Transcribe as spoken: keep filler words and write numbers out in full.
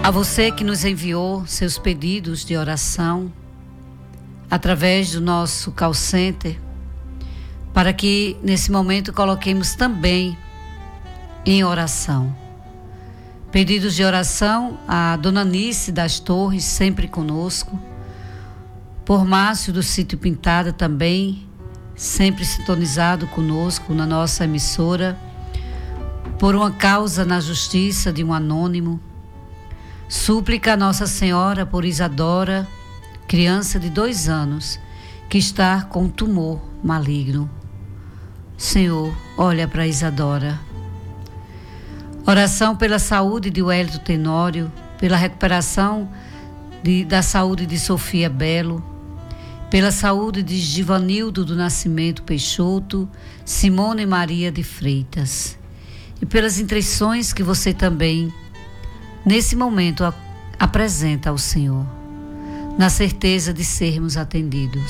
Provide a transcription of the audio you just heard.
A você que nos enviou seus pedidos de oração através do nosso call center, para que nesse momento coloquemos também em oração. Pedidos de oração a Dona Nice das Torres, sempre conosco, por Márcio do Sítio Pintada também, sempre sintonizado conosco na nossa emissora, por uma causa na justiça de um anônimo. Súplica a Nossa Senhora por Isadora, criança de dois anos, que está com um tumor maligno. Senhor, olha para Isadora. Oração pela saúde de Wellington Tenório, pela recuperação de, da saúde de Sofia Belo, pela saúde de Givanildo do Nascimento Peixoto, Simone Maria de Freitas, e pelas intenções que você também, nesse momento, apresenta ao Senhor, na certeza de sermos atendidos.